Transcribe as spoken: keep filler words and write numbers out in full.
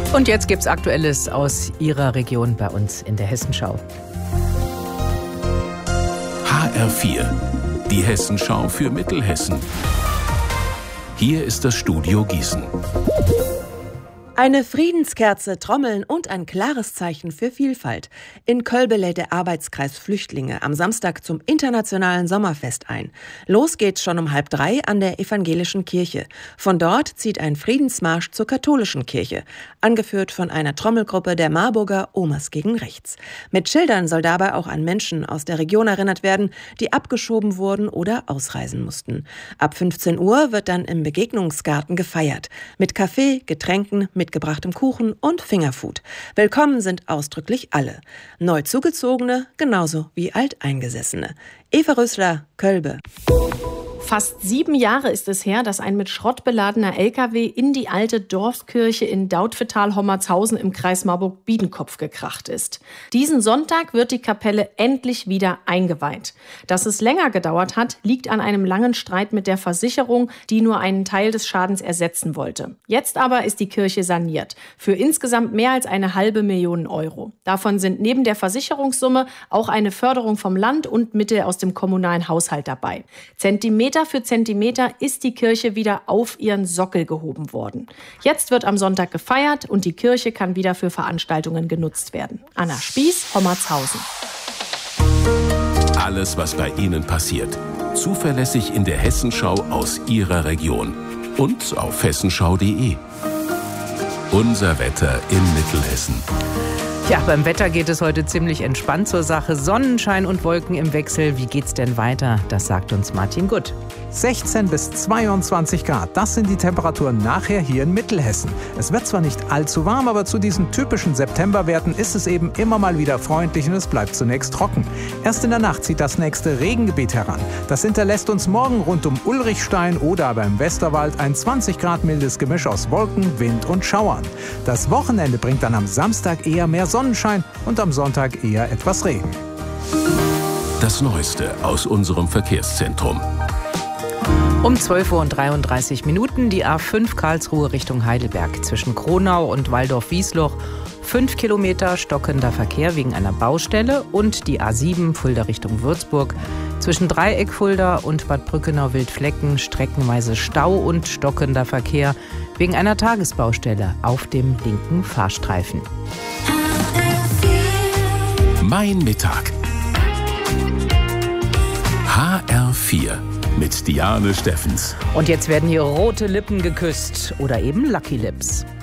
Und jetzt gibt's Aktuelles aus Ihrer Region bei uns in der Hessenschau. H R vier, die Hessenschau für Mittelhessen. Hier ist das Studio Gießen. Eine Friedenskerze, Trommeln und ein klares Zeichen für Vielfalt. In Kölbe lädt der Arbeitskreis Flüchtlinge am Samstag zum internationalen Sommerfest ein. Los geht's schon um halb drei an der evangelischen Kirche. Von dort zieht ein Friedensmarsch zur katholischen Kirche, angeführt von einer Trommelgruppe der Marburger Omas gegen Rechts. Mit Schildern soll dabei auch an Menschen aus der Region erinnert werden, die abgeschoben wurden oder ausreisen mussten. Ab fünfzehn Uhr wird dann im Begegnungsgarten gefeiert. Mit Kaffee, Getränken, mit gebrachtem Kuchen und Fingerfood. Willkommen sind ausdrücklich alle. Neu Zugezogene genauso wie Alteingesessene. Eva Rösler, Kölbe. Fast sieben Jahre ist es her, dass ein mit Schrott beladener L K W in die alte Dorfkirche in Dautphetal-Hommertshausen im Kreis Marburg-Biedenkopf gekracht ist. Diesen Sonntag wird die Kapelle endlich wieder eingeweiht. Dass es länger gedauert hat, liegt an einem langen Streit mit der Versicherung, die nur einen Teil des Schadens ersetzen wollte. Jetzt aber ist die Kirche saniert. Für insgesamt mehr als eine halbe Million Euro. Davon sind neben der Versicherungssumme auch eine Förderung vom Land und Mittel aus dem kommunalen Haushalt dabei. Zentimeter für Zentimeter ist die Kirche wieder auf ihren Sockel gehoben worden. Jetzt wird am Sonntag gefeiert und die Kirche kann wieder für Veranstaltungen genutzt werden. Anna Spieß, Hommertshausen. Alles, was bei Ihnen passiert, zuverlässig in der Hessenschau aus Ihrer Region und auf hessenschau punkt de. Unser Wetter in Mittelhessen. Ja, beim Wetter geht es heute ziemlich entspannt zur Sache. Sonnenschein und Wolken im Wechsel. Wie geht's denn weiter? Das sagt uns Martin Gutt. sechzehn bis zweiundzwanzig Grad, das sind die Temperaturen nachher hier in Mittelhessen. Es wird zwar nicht allzu warm, aber zu diesen typischen Septemberwerten ist es eben immer mal wieder freundlich und es bleibt zunächst trocken. Erst in der Nacht zieht das nächste Regengebiet heran. Das hinterlässt uns morgen rund um Ulrichstein oder aber im Westerwald ein zwanzig Grad mildes Gemisch aus Wolken, Wind und Schauern. Das Wochenende bringt dann am Samstag eher mehr Sonnenschein und am Sonntag eher etwas Regen. Das Neueste aus unserem Verkehrszentrum. Um zwölf Uhr und dreiunddreißig Minuten die A fünf Karlsruhe Richtung Heidelberg. Zwischen Kronau und Waldorf-Wiesloch fünf Kilometer stockender Verkehr wegen einer Baustelle und die A sieben Fulda Richtung Würzburg. Zwischen Dreieck Fulda und Bad Brückenau-Wildflecken streckenweise Stau und stockender Verkehr wegen einer Tagesbaustelle auf dem linken Fahrstreifen. Mein Mittag. H R vier mit Diane Steffens. Und jetzt werden hier rote Lippen geküsst oder eben Lucky Lips.